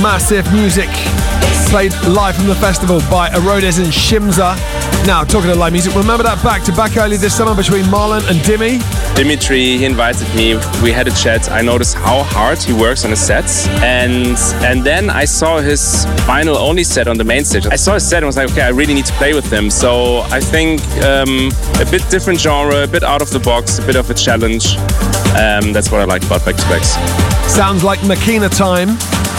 massive music played live from the festival by Arodes and Shimza. Now, talking of live music, remember that back-to-back early this summer between Marlon and Dimmy? Dimitri, he invited me, we had a chat. I noticed how hard he works on his sets, and then I saw his vinyl only set on the main stage. I saw his set and was like, okay, I really need to play with him. So I think a bit different genre, a bit out of the box, a bit of a challenge. That's what I like about back-to-backs. Sounds like Makina time.